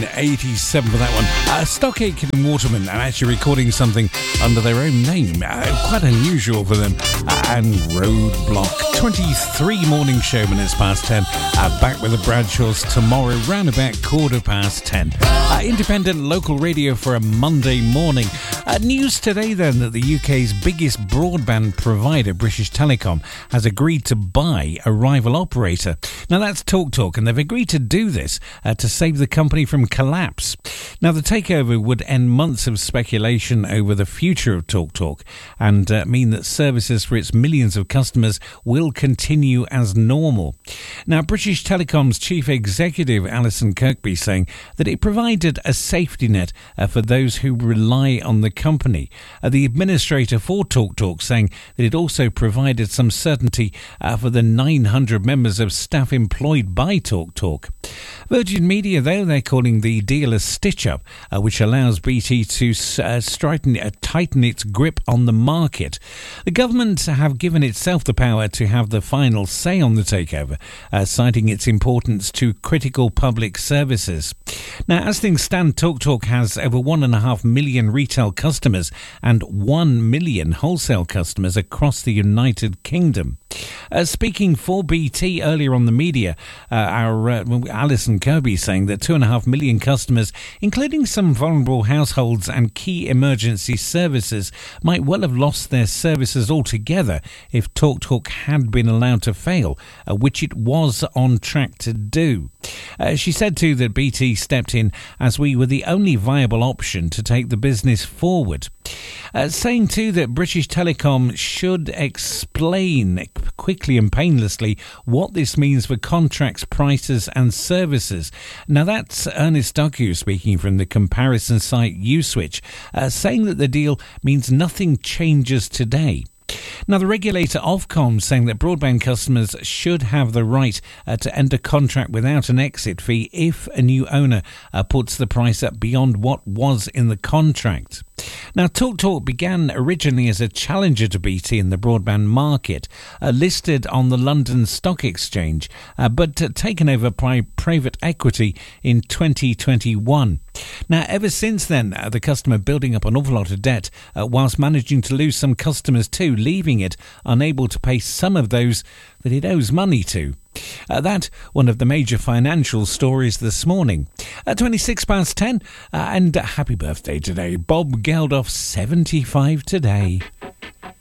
1987 for that one. Stockakin and Waterman are actually recording something under their own name. Quite unusual for them. And Roadblock. 23 morning show minutes past 10. Back with the Bradshaws tomorrow, round about 10:15. Independent local radio for a Monday morning. News today then that the UK's biggest broadband provider, British Telecom, has agreed to buy a rival operator. Now that's TalkTalk, and they've agreed to do this to save the company from collapse. Now the takeover would end months of speculation over the future of TalkTalk and mean that services for its millions of customers will continue as normal. Now British Telecom's chief executive Alison Kirkby saying that it provided a safety net for those who rely on the company. The administrator for TalkTalk saying that it also provided some certainty for the 900 members of staff employed by TalkTalk. Virgin Media, though, they're calling the deal a stitch-up, which allows BT to tighten its grip on the market. The government have given itself the power to have the final say on the takeover, citing its importance to critical public services. Now, as things stand, TalkTalk has over 1.5 million retail customers and 1 million wholesale customers across the United Kingdom. Speaking for BT earlier on the media, our Alison Kirkby saying that 2.5 million customers, including some vulnerable households and key emergency services, might well have lost their services altogether if TalkTalk had been allowed to fail, which it was on track to do. She said too that BT stepped in as we were the only viable option to take the business forward. Saying too that British Telecom should explain quickly and painlessly what this means for contracts, prices and services. Now that's Ernest Doku speaking from the comparison site Uswitch, saying that the deal means nothing changes today. Now, the regulator Ofcom saying that broadband customers should have the right to end a contract without an exit fee if a new owner puts the price up beyond what was in the contract. Now, TalkTalk began originally as a challenger to BT in the broadband market, listed on the London Stock Exchange, but taken over by private equity in 2021. Now, ever since then, the customer building up an awful lot of debt, whilst managing to lose some customers too, leaving it unable to pay some of those that it owes money to. That one of the major financial stories this morning. 10:26, and happy birthday today, Bob Geldof, 75 today.